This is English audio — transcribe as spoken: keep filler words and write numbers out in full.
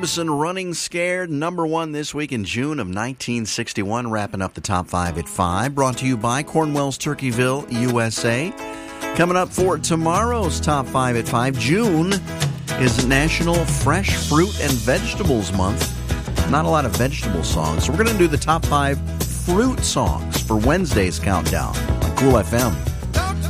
Barbison, Running Scared, number one this week in June of nineteen sixty-one, wrapping up the top five at five. Brought to you by Cornwell's Turkeyville, U S A. Coming up for tomorrow's top five at five, June is National Fresh Fruit and Vegetables Month. Not a lot of vegetable songs, so we're going to do the top five fruit songs for Wednesday's countdown on Cool F M.